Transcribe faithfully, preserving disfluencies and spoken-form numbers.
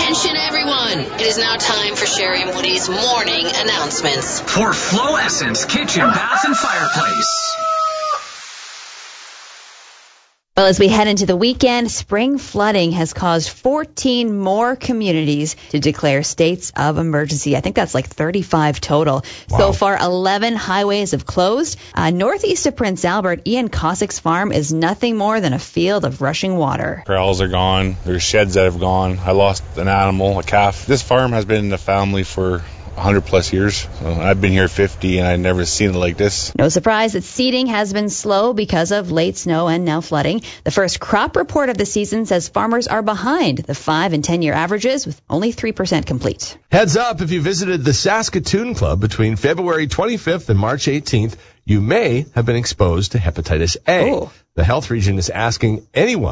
Attention everyone, it is now time for Sherry and Woody's morning announcements. For Flow Essence Kitchen, Bath, and Fireplace. Well, as we head into the weekend, spring flooding has caused fourteen more communities to declare states of emergency. I think that's like thirty-five total. Wow. So far, eleven highways have closed. Uh, northeast of Prince Albert, Ian Cossack's farm is nothing more than a field of rushing water. Corrals are gone. There's sheds that have gone. I lost an animal, a calf. This farm has been in the family for one hundred plus years. Uh, I've been here fifty and I've never seen it like this. No surprise that seeding has been slow because of late snow and now flooding. The first crop report of the season says farmers are behind the five and ten year averages with only three percent complete. Heads up, if you visited the Saskatoon Club between February twenty-fifth and March eighteenth, you may have been exposed to hepatitis A. Oh. The health region is asking anyone